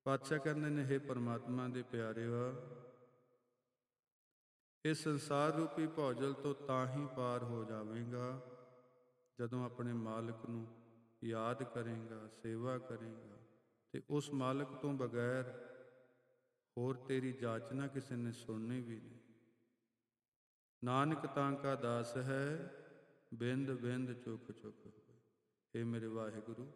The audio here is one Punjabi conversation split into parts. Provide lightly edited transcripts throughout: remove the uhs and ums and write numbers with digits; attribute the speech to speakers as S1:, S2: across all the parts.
S1: ਪਾਤਸ਼ਾਹ ਕਹਿੰਦੇ ਨੇ, ਹੇ ਪਰਮਾਤਮਾ ਦੇ ਪਿਆਰਿਓ, ਇਸ ਸੰਸਾਰ ਰੂਪੀ ਭੌਜਲ ਤੋਂ ਤਾਂ ਹੀ ਪਾਰ ਹੋ ਜਾਵੇਗਾ ਜਦੋਂ ਆਪਣੇ ਮਾਲਕ ਨੂੰ ਯਾਦ ਕਰੇਗਾ, ਸੇਵਾ ਕਰੇਗਾ, ਤੇ ਉਸ ਮਾਲਕ ਤੋਂ ਬਗੈਰ ਹੋਰ ਤੇਰੀ ਜਾਚਨਾ ਕਿਸੇ ਨੇ ਸੁਣਨੀ ਵੀ ਨਹੀਂ। ਨਾਨਕ ਤਾਂ ਕਾ ਦਾਸ ਹੈ, ਬਿੰਦ ਬਿੰਦ ਚੁੱਕ ਚੁੱਕ ਹੋਏ। ਹੇ ਮੇਰੇ ਵਾਹਿਗੁਰੂ,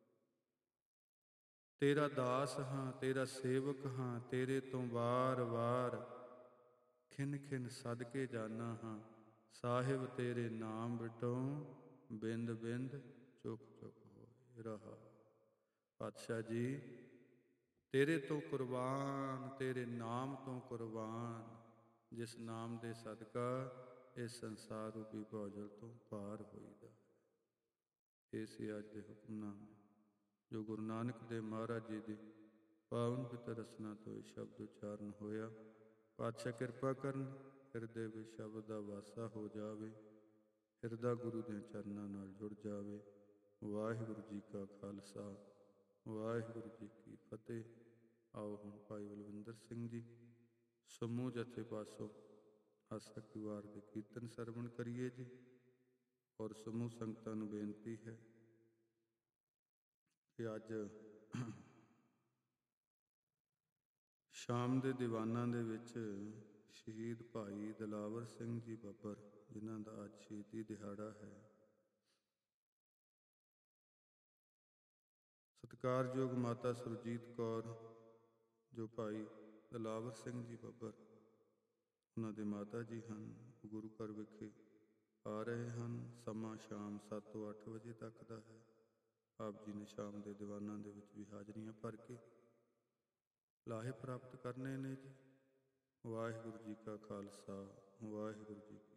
S1: ਤੇਰਾ ਦਾਸ ਹਾਂ, ਤੇਰਾ ਸੇਵਕ ਹਾਂ, ਤੇਰੇ ਤੋਂ ਵਾਰ-ਵਾਰ ਖਿਨ ਖਿਨ ਸਦਕੇ ਜਾਨਾ ਹਾਂ। ਸਾਹਿਬ ਤੇਰੇ ਨਾਮ ਵਿਟੋਂ ਬਿੰਦ ਬਿੰਦ ਚੁੱਕ ਚੁੱਕ ਹੋਏ। ਰਹਾ ਪਾਤਸ਼ਾਹ ਜੀ, ਤੇਰੇ ਤੋਂ ਕੁਰਬਾਨ, ਤੇਰੇ ਨਾਮ ਤੋਂ ਕੁਰਬਾਨ, ਜਿਸ ਨਾਮ ਦੇ ਸਦਕਾ ਇਸ ਸੰਸਾਰ ਰੂਪੀ ਭੌਜਲ ਤੋਂ ਪਾਰ ਹੋਈਦਾ। ਇਹ ਸੀ ਅੱਜ ਦੇ ਹੁਕਮਨਾਮੇ ਜੋ ਗੁਰੂ ਨਾਨਕ ਦੇਵ ਮਹਾਰਾਜ ਜੀ ਦੀ ਪਾਵਨ ਪਵਿੱਤਰ ਰਸਨਾ ਤੋਂ ਇਹ ਸ਼ਬਦ ਉਚਾਰਨ ਹੋਇਆ। ਪਾਤਸ਼ਾਹ ਕਿਰਪਾ ਕਰਨ, ਹਿਰਦੇ ਵਿੱਚ ਸ਼ਬਦ ਦਾ ਵਾਸਾ ਹੋ ਜਾਵੇ, ਹਿਰਦਾ ਗੁਰੂ ਦੇ ਚਰਨਾਂ ਨਾਲ ਜੁੜ ਜਾਵੇ। ਵਾਹਿਗੁਰੂ ਜੀ ਕਾ ਖਾਲਸਾ, ਵਾਹਿਗੁਰੂ ਜੀ ਕੀ ਫਤਿਹ। ਆਓ ਹੁਣ ਭਾਈ ਬਲਵਿੰਦਰ ਸਿੰਘ ਜੀ ਸਮੂਹ ਜਥੇ ਪਾਸੋਂ ਆਸਾ ਕੀ ਵਾਰ ਦੇ ਕੀਰਤਨ ਸਰਵਣ ਕਰੀਏ ਜੀ। ਔਰ ਸਮੂਹ ਸੰਗਤਾਂ ਨੂੰ ਬੇਨਤੀ ਹੈ ਕਿ ਅੱਜ ਸ਼ਾਮ ਦੇ ਦੀਵਾਨਾਂ ਦੇ ਵਿੱਚ ਸ਼ਹੀਦ ਭਾਈ ਦਿਲਾਵਰ ਸਿੰਘ ਜੀ ਬੱਬਰ, ਜਿਨ੍ਹਾਂ ਦਾ ਅੱਜ ਸ਼ਹੀਦੀ ਦਿਹਾੜਾ ਹੈ, ਸਤਿਕਾਰਯੋਗ ਮਾਤਾ ਸੁਰਜੀਤ ਕੌਰ ਜੋ ਭਾਈ ਦਿਲਾਵਰ ਸਿੰਘ ਜੀ ਬੱਬਰ ਉਹਨਾਂ ਦੇ ਮਾਤਾ ਜੀ ਹਨ, ਗੁਰੂ ਘਰ ਵਿਖੇ ਆ ਰਹੇ ਹਨ। ਸਮਾਂ ਸ਼ਾਮ 7 ਤੋਂ 8 ਵਜੇ ਤੱਕ ਦਾ ਹੈ। ਆਪ ਜੀ ਨੇ ਸ਼ਾਮ ਦੇ ਦੀਵਾਨਾਂ ਦੇ ਵਿੱਚ ਵੀ ਹਾਜ਼ਰੀਆਂ ਭਰ ਕੇ ਲਾਹੇ ਪ੍ਰਾਪਤ ਕਰਨੇ ਨੇ ਜੀ। ਵਾਹਿਗੁਰੂ ਜੀ ਕਾ ਖਾਲਸਾ, ਵਾਹਿਗੁਰੂ ਜੀ